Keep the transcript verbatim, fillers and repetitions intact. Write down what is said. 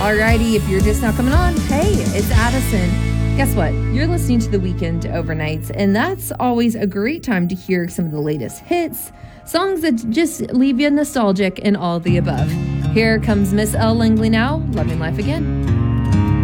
Alrighty, if you're just now coming on, hey, it's Addison. Guess what? You're listening to The Weekend Overnights, and that's always a great time to hear some of the latest hits, songs that just leave you nostalgic, and all the above. Here comes Miss Elle Langley now, Loving Life Again.